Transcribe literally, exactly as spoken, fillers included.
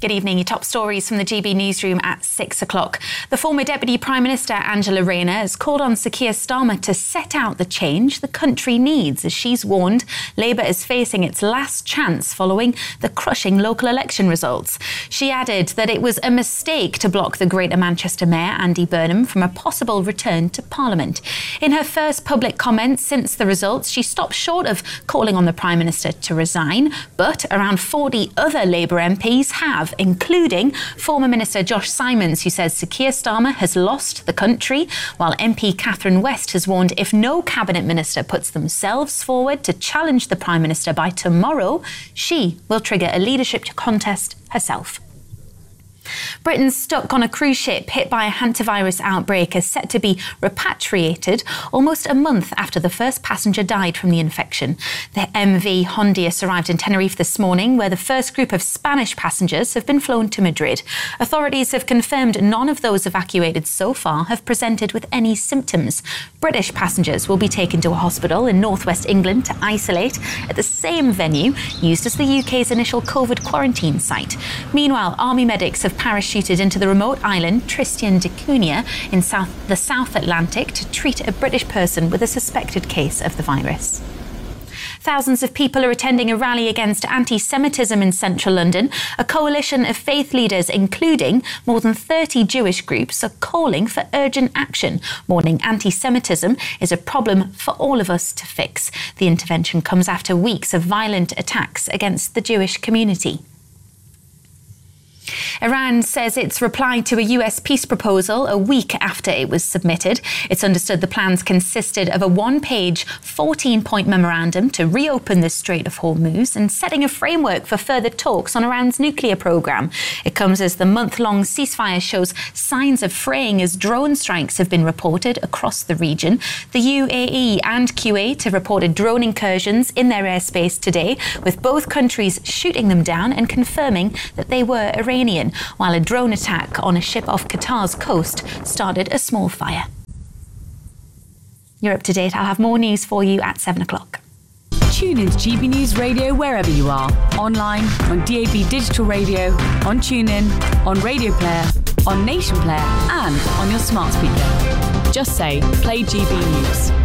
Good evening. Your top stories from the G B newsroom at six o'clock. The former Deputy Prime Minister Angela Rayner has called on Sir Keir Starmer to set out the change the country needs, as she's warned Labour is facing its last chance following the crushing local election results. She added that it was a mistake to block the Greater Manchester Mayor Andy Burnham from a possible return to Parliament. In her first public comments since the results, she stopped short of calling on the Prime Minister to resign, but around forty other Labour M Ps have, including former Minister Josh Simons, who says Sir Keir Starmer has lost the country, while M P Catherine West has warned if no Cabinet Minister puts themselves forward to challenge the Prime Minister by tomorrow, she will trigger a leadership contest herself. Britain's stuck on a cruise ship hit by a hantavirus outbreak is set to be repatriated almost a month after the first passenger died from the infection. The M V Hondius arrived in Tenerife this morning, where the first group of Spanish passengers have been flown to Madrid. Authorities have confirmed none of those evacuated so far have presented with any symptoms. British passengers will be taken to a hospital in northwest England to isolate at the same venue used as the U K's initial COVID quarantine site. Meanwhile, army medics have parachuted into the remote island Tristan da Cunha in south, the South Atlantic to treat a British person with a suspected case of the virus. Thousands of people are attending a rally against anti-Semitism in central London. A coalition of faith leaders, including more than thirty Jewish groups, are calling for urgent action, warning anti-Semitism is a problem for all of us to fix. The intervention comes after weeks of violent attacks against the Jewish community. Iran says it's replied to a U S peace proposal a week after it was submitted. It's understood the plans consisted of a one-page, fourteen-point memorandum to reopen the Strait of Hormuz and setting a framework for further talks on Iran's nuclear program. It comes as the month-long ceasefire shows signs of fraying as drone strikes have been reported across the region. The U A E and Kuwait have reported drone incursions in their airspace today, with both countries shooting them down and confirming that they were Iranian, while a drone attack on a ship off Qatar's coast started a small fire. You're up to date. I'll have more news for you at seven o'clock. Tune into G B News Radio wherever you are. Online, on D A B Digital Radio, on TuneIn, on Radio Player, on Nation Player, and on your smart speaker. Just say, play G B News.